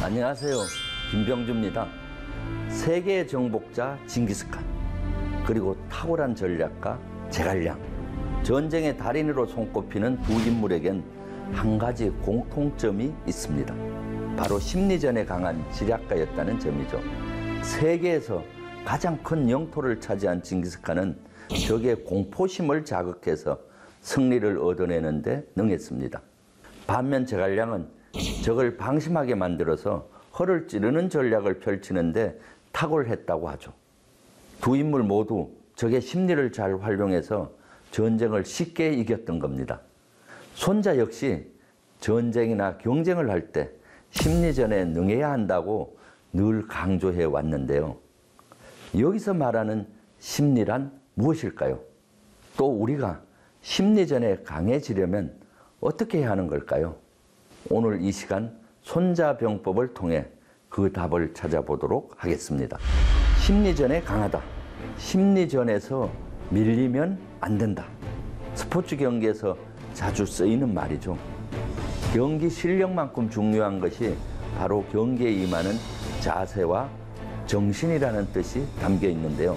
안녕하세요. 김병주입니다. 세계의 정복자 징기스칸, 그리고 탁월한 전략가 제갈량, 전쟁의 달인으로 손꼽히는 두 인물에겐 한 가지 공통점이 있습니다. 바로 심리전에 강한 지략가였다는 점이죠. 세계에서 가장 큰 영토를 차지한 징기스칸은 적의 공포심을 자극해서 승리를 얻어내는 데 능했습니다. 반면 제갈량은 적을 방심하게 만들어서 허를 찌르는 전략을 펼치는데 탁월했다고 하죠. 두 인물 모두 적의 심리를 잘 활용해서 전쟁을 쉽게 이겼던 겁니다. 손자 역시 전쟁이나 경쟁을 할 때 심리전에 능해야 한다고 늘 강조해 왔는데요. 여기서 말하는 심리란 무엇일까요? 또 우리가 심리전에 강해지려면 어떻게 해야 하는 걸까요? 오늘 이 시간 손자병법을 통해 그 답을 찾아보도록 하겠습니다. 심리전에 강하다. 심리전에서 밀리면 안 된다. 스포츠 경기에서 자주 쓰이는 말이죠. 경기 실력만큼 중요한 것이 바로 경기에 임하는 자세와 정신이라는 뜻이 담겨 있는데요.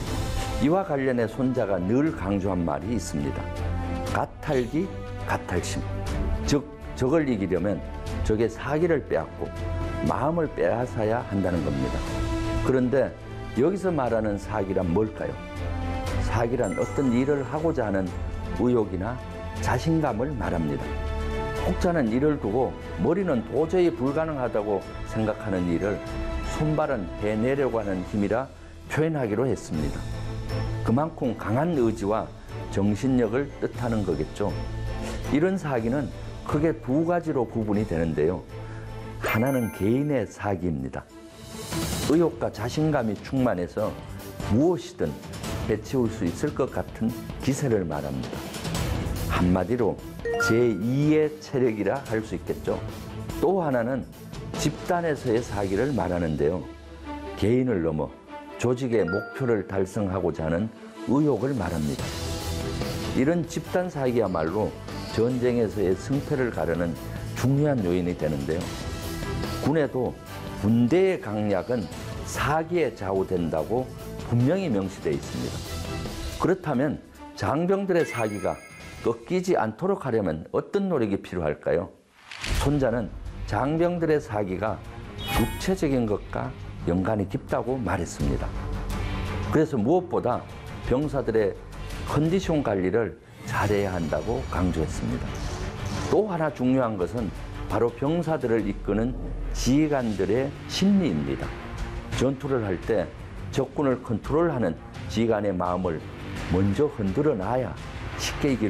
이와 관련해 손자가 늘 강조한 말이 있습니다. 가탈기, 가탈심. 즉, 적을 이기려면 적의 사기를 빼앗고 마음을 빼앗아야 한다는 겁니다. 그런데 여기서 말하는 사기란 뭘까요? 사기란 어떤 일을 하고자 하는 의욕이나 자신감을 말합니다. 혹자는 이를 두고 머리는 도저히 불가능하다고 생각하는 일을 손발은 해내려고 하는 힘이라 표현하기로 했습니다. 그만큼 강한 의지와 정신력을 뜻하는 거겠죠. 이런 사기는 크게 두 가지로 구분이 되는데요. 하나는 개인의 사기입니다. 의욕과 자신감이 충만해서 무엇이든 해치울 수 있을 것 같은 기세를 말합니다. 한마디로 제2의 체력이라 할 수 있겠죠. 또 하나는 집단에서의 사기를 말하는데요. 개인을 넘어 조직의 목표를 달성하고자 하는 의욕을 말합니다. 이런 집단 사기야말로 전쟁에서의 승패를 가르는 중요한 요인이 되는데요. 군에도 군대의 강약은 사기에 좌우된다고 분명히 명시되어 있습니다. 그렇다면 장병들의 사기가 꺾이지 않도록 하려면 어떤 노력이 필요할까요? 손자는 장병들의 사기가 육체적인 것과 연관이 깊다고 말했습니다. 그래서 무엇보다 병사들의 컨디션 관리를 잘해야 한다고 강조했습니다. 또 하나 중요한 것은 바로 병사들을 이끄는 지휘관들의 심리입니다. 전투를 할 때 적군을 컨트롤하는 지휘관의 마음을 먼저 흔들어 놔야 쉽게 이길